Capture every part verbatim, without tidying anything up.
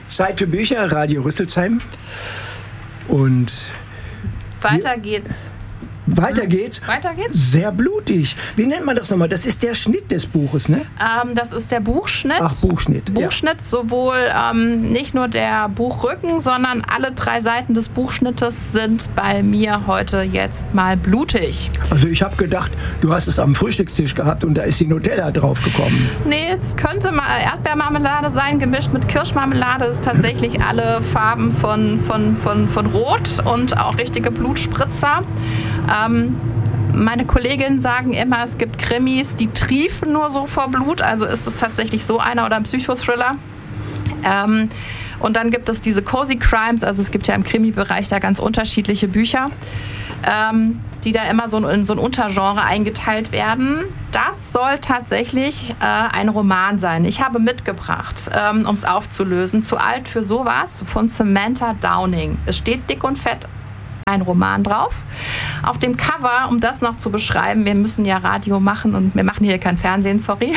Zeit für Bücher, Radio Rüsselsheim. Und weiter geht's. Weiter geht's. Weiter geht's. Sehr blutig. Wie nennt man das nochmal? Das ist der Schnitt des Buches, ne? Ähm, das ist der Buchschnitt. Ach, Buchschnitt. Buchschnitt, ja. Sowohl ähm, nicht nur der Buchrücken, sondern alle drei Seiten des Buchschnittes sind bei mir heute jetzt mal blutig. Also ich habe gedacht, du hast es am Frühstückstisch gehabt und da ist die Nutella draufgekommen. Nee, es könnte mal Erdbeermarmelade sein, gemischt mit Kirschmarmelade. Es ist tatsächlich alle Farben von, von, von, von Rot und auch richtige Blutspritzer. Ähm, meine Kolleginnen sagen immer, es gibt Krimis, die triefen nur so vor Blut. Also ist es tatsächlich so einer oder ein Psychothriller. Ähm, und dann gibt es diese Cozy Crimes. Also es gibt ja im Krimi-Bereich da ganz unterschiedliche Bücher, ähm, die da immer so in so ein Untergenre eingeteilt werden. Das soll tatsächlich äh, ein Roman sein. Ich habe mitgebracht, ähm, um es aufzulösen, Zu alt für sowas von Samantha Downing. Es steht dick und fett ein Roman drauf. Auf dem Cover, um das noch zu beschreiben, wir müssen ja Radio machen und wir machen hier kein Fernsehen, sorry,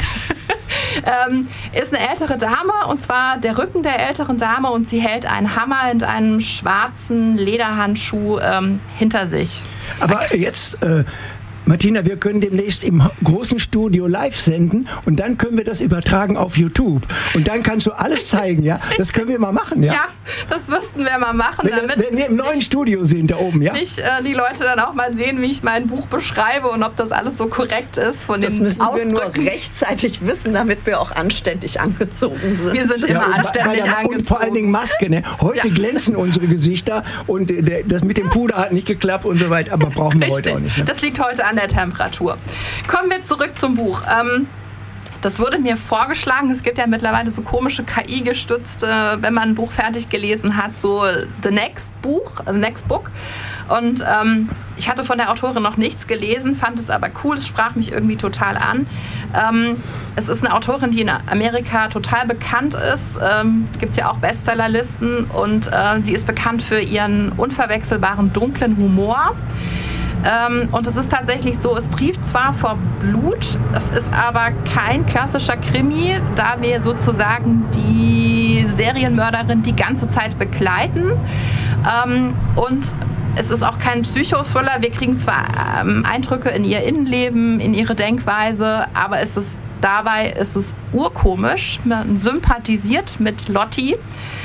ähm, ist eine ältere Dame, und zwar der Rücken der älteren Dame, und sie hält einen Hammer in einem schwarzen Lederhandschuh ähm, hinter sich. Aber jetzt... Äh Martina, wir können demnächst im großen Studio live senden und dann können wir das übertragen auf YouTube. Und dann kannst du alles zeigen, ja? Das können wir mal machen, ja? Ja, das müssten wir mal machen. Wenn, damit wenn wir im neuen nicht, Studio sind, da oben, ja? Nicht äh, die Leute dann auch mal sehen, wie ich mein Buch beschreibe und ob das alles so korrekt ist von das den müssen Ausdrücken. wir nur rechtzeitig wissen, damit wir auch anständig angezogen sind. Wir sind ja, immer und anständig bei der, angezogen. Und vor allen Dingen Maske, ne? Heute ja. glänzen unsere Gesichter und der, das mit dem Puder hat nicht geklappt und so weiter, aber brauchen wir Richtig. heute auch nicht. Ne? Das liegt heute an der Temperatur. Kommen wir zurück zum Buch. Ähm, das wurde mir vorgeschlagen. Es gibt ja mittlerweile so komische K I-gestützte, wenn man ein Buch fertig gelesen hat, so The Next Buch, The Next Book. Und ähm, ich hatte von der Autorin noch nichts gelesen, fand es aber cool, es sprach mich irgendwie total an. Ähm, es ist eine Autorin, die in Amerika total bekannt ist. Ähm, gibt es ja auch Bestsellerlisten, und äh, sie ist bekannt für ihren unverwechselbaren dunklen Humor. Ähm, und es ist tatsächlich so, es trieft zwar vor Blut, es ist aber kein klassischer Krimi, da wir sozusagen die Serienmörderin die ganze Zeit begleiten. Ähm, und es ist auch kein Psychothriller. Wir kriegen zwar ähm, Eindrücke in ihr Innenleben, in ihre Denkweise, aber es ist, dabei ist es urkomisch. Man sympathisiert mit Lottie.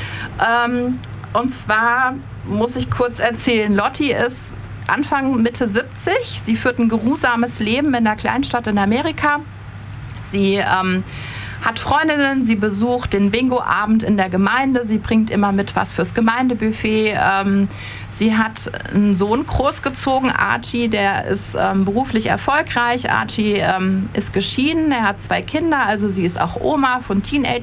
Ähm, und zwar muss ich kurz erzählen, Lottie ist Anfang, Mitte siebzig. Sie führt ein geruhsames Leben in einer Kleinstadt in Amerika. Sie ähm, hat Freundinnen, sie besucht den Bingo-Abend in der Gemeinde, sie bringt immer mit was fürs Gemeindebuffet. Ähm, sie hat einen Sohn großgezogen, Archie, der ist ähm, beruflich erfolgreich. Archie ähm, ist geschieden, er hat zwei Kinder, also sie ist auch Oma von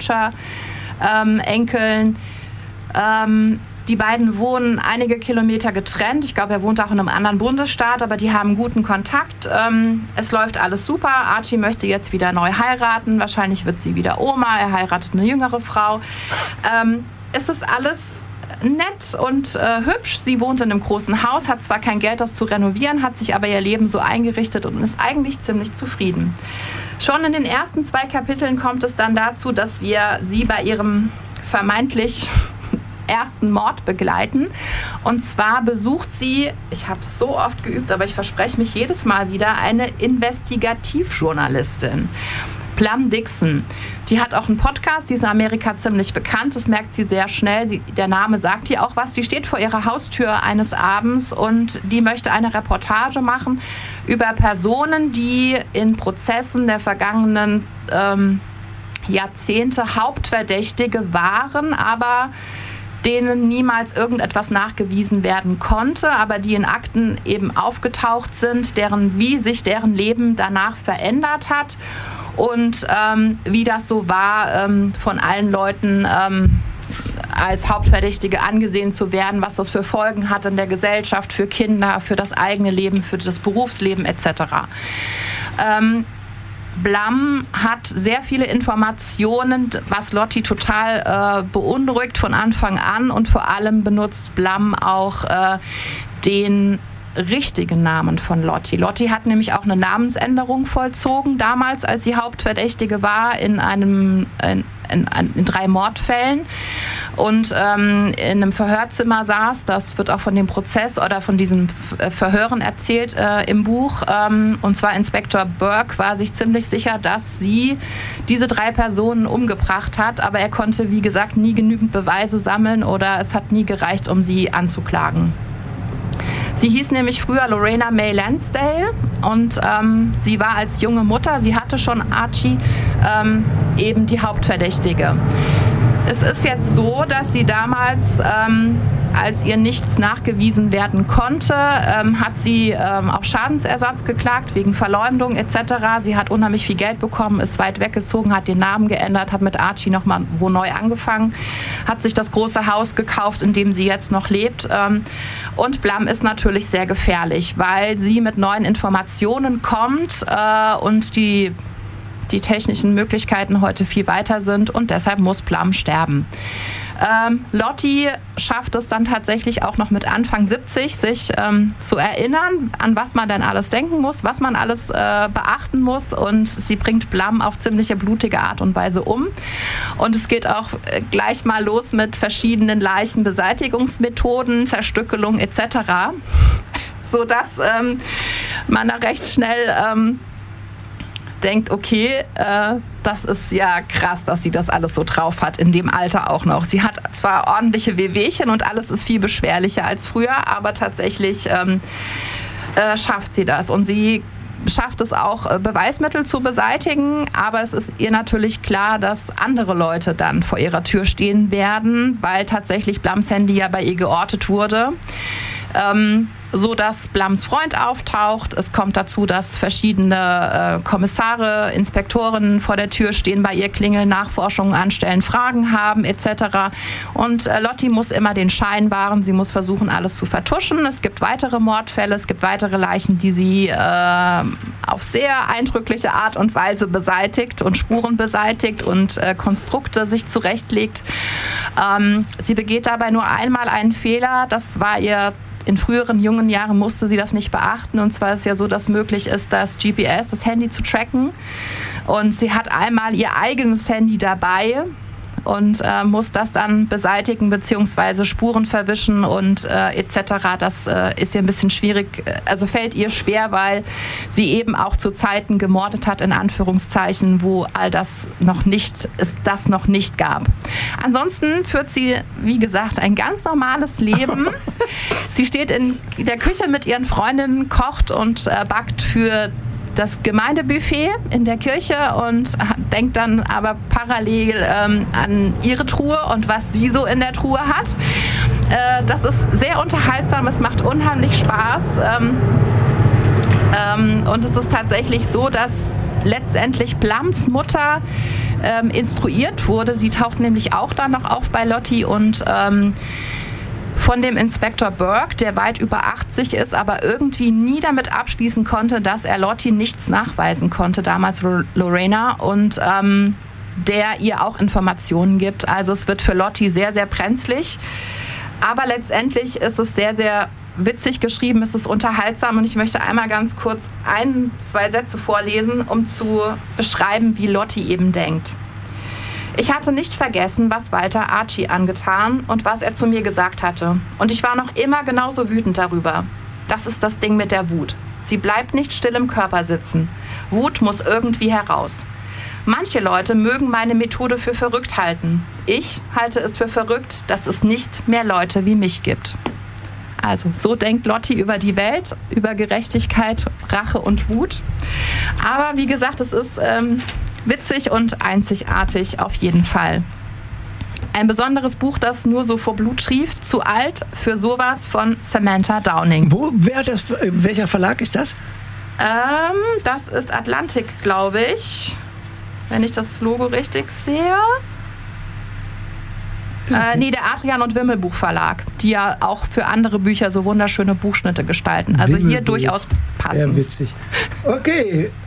Teenager-Enkeln. Ähm, Die beiden wohnen einige Kilometer getrennt. Ich glaube, er wohnt auch in einem anderen Bundesstaat, aber die haben guten Kontakt. Ähm, es läuft alles super. Archie möchte jetzt wieder neu heiraten. Wahrscheinlich wird sie wieder Oma. Er heiratet eine jüngere Frau. Ähm, es ist alles nett und äh, hübsch. Sie wohnt in einem großen Haus, hat zwar kein Geld, das zu renovieren, hat sich aber ihr Leben so eingerichtet und ist eigentlich ziemlich zufrieden. Schon in den ersten zwei Kapiteln kommt es dann dazu, dass wir sie bei ihrem vermeintlich ersten Mord begleiten. Und zwar besucht sie, ich habe es so oft geübt, aber ich verspreche mich jedes Mal wieder, eine Investigativjournalistin. Plum Dixon. Die hat auch einen Podcast, die ist in Amerika ziemlich bekannt, das merkt sie sehr schnell. Sie, der Name sagt ihr auch was. Die steht vor ihrer Haustür eines Abends und die möchte eine Reportage machen über Personen, die in Prozessen der vergangenen ähm, Jahrzehnte Hauptverdächtige waren, aber denen niemals irgendetwas nachgewiesen werden konnte, aber die in Akten eben aufgetaucht sind, deren, wie sich deren Leben danach verändert hat und ähm, wie das so war, ähm, von allen Leuten ähm, als Hauptverdächtige angesehen zu werden, was das für Folgen hat in der Gesellschaft, für Kinder, für das eigene Leben, für das Berufsleben et cetera. Ähm, Blum hat sehr viele Informationen, was Lottie total äh, beunruhigt von Anfang an, und vor allem benutzt Blum auch äh, den richtigen Namen von Lottie. Lottie hat nämlich auch eine Namensänderung vollzogen, damals, als sie Hauptverdächtige war, in einem, in, in, in drei Mordfällen und ähm, in einem Verhörzimmer saß. Das wird auch von dem Prozess oder von diesen Verhören erzählt äh, im Buch. Ähm, und zwar Inspektor Burke war sich ziemlich sicher, dass sie diese drei Personen umgebracht hat, aber er konnte, wie gesagt, nie genügend Beweise sammeln oder es hat nie gereicht, um sie anzuklagen. Sie hieß nämlich früher Lorena May Lansdale und ähm, sie war als junge Mutter, sie hatte schon Archie, ähm, eben die Hauptverdächtige. Es ist jetzt so, dass sie damals, ähm, als ihr nichts nachgewiesen werden konnte, ähm, hat sie ähm, auf Schadensersatz geklagt wegen Verleumdung et cetera. Sie hat unheimlich viel Geld bekommen, ist weit weggezogen, hat den Namen geändert, hat mit Archie nochmal wo neu angefangen, hat sich das große Haus gekauft, in dem sie jetzt noch lebt. Ähm, und Blum ist natürlich sehr gefährlich, weil sie mit neuen Informationen kommt äh, und die die technischen Möglichkeiten heute viel weiter sind und deshalb muss Blum sterben. Ähm, Lottie schafft es dann tatsächlich auch noch mit Anfang siebzig, sich ähm, zu erinnern, an was man denn alles denken muss, was man alles äh, beachten muss und sie bringt Blum auf ziemliche blutige Art und Weise um. Und es geht auch äh, gleich mal los mit verschiedenen Leichenbeseitigungsmethoden, Zerstückelung et cetera, sodass ähm, man da recht schnell ähm, denkt, okay, äh, das ist ja krass, dass sie das alles so drauf hat, in dem Alter auch noch. Sie hat zwar ordentliche Wehwehchen und alles ist viel beschwerlicher als früher, aber tatsächlich ähm, äh, schafft sie das. Und sie schafft es auch, äh, Beweismittel zu beseitigen, aber es ist ihr natürlich klar, dass andere Leute dann vor ihrer Tür stehen werden, weil tatsächlich Blums Handy ja bei ihr geortet wurde. Ähm, so dass Blums Freund auftaucht. Es kommt dazu, dass verschiedene äh, Kommissare, Inspektoren vor der Tür stehen, bei ihr klingeln, Nachforschungen anstellen, Fragen haben et cetera. Und äh, Lottie muss immer den Schein wahren. Sie muss versuchen, alles zu vertuschen. Es gibt weitere Mordfälle, es gibt weitere Leichen, die sie äh, auf sehr eindrückliche Art und Weise beseitigt und Spuren beseitigt und äh, Konstrukte sich zurechtlegt. Ähm, sie begeht dabei nur einmal einen Fehler. Das war ihr in früheren jungen Jahren musste sie das nicht beachten. Und zwar ist es ja so, dass möglich ist, das G P S, das Handy zu tracken. Und sie hat einmal ihr eigenes Handy dabei und äh, muss das dann beseitigen bzw. Spuren verwischen und äh, et cetera. Das äh, ist ihr ein bisschen schwierig, also fällt ihr schwer, weil sie eben auch zu Zeiten gemordet hat, in Anführungszeichen, wo all das noch nicht, es das noch nicht gab. Ansonsten führt sie, wie gesagt, ein ganz normales Leben. Sie steht in der Küche mit ihren Freundinnen, kocht und äh, backt für das Gemeindebuffet in der Kirche und denkt dann aber parallel ähm, an ihre Truhe und was sie so in der Truhe hat. Äh, das ist sehr unterhaltsam, es macht unheimlich Spaß. Ähm, ähm, und es ist tatsächlich so, dass letztendlich Blums Mutter ähm, instruiert wurde. Sie taucht nämlich auch dann noch auf bei Lottie und ähm, von dem Inspektor Burke, der weit über achtzig ist, aber irgendwie nie damit abschließen konnte, dass er Lottie nichts nachweisen konnte, damals Lorena, und ähm, der ihr auch Informationen gibt. Also es wird für Lottie sehr, sehr brenzlig. Aber letztendlich ist es sehr, sehr witzig geschrieben, es ist unterhaltsam und ich möchte einmal ganz kurz ein, zwei Sätze vorlesen, um zu beschreiben, wie Lottie eben denkt. Ich hatte nicht vergessen, was Walter Archie angetan und was er zu mir gesagt hatte. Und ich war noch immer genauso wütend darüber. Das ist das Ding mit der Wut. Sie bleibt nicht still im Körper sitzen. Wut muss irgendwie heraus. Manche Leute mögen meine Methode für verrückt halten. Ich halte es für verrückt, dass es nicht mehr Leute wie mich gibt. Also, so denkt Lottie über die Welt, über Gerechtigkeit, Rache und Wut. Aber wie gesagt, es ist ähm, witzig und einzigartig auf jeden Fall. Ein besonderes Buch, das nur so vor Blut trieft, zu alt für sowas, von Samantha Downing. Wo, wer das, welcher Verlag ist das? Ähm, das ist Atlantik, glaube ich. Wenn ich das Logo richtig sehe. Okay. Äh, nee, der Adrian und Wimmelbuch Verlag, die ja auch für andere Bücher so wunderschöne Buchschnitte gestalten. Also hier durchaus passend. Ja, witzig. Okay,